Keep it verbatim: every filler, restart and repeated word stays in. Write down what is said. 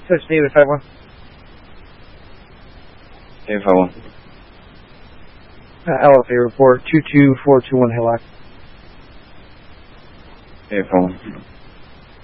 Switch David five one. David five one. Uh, L F A report two two four two one Hillock. David five one.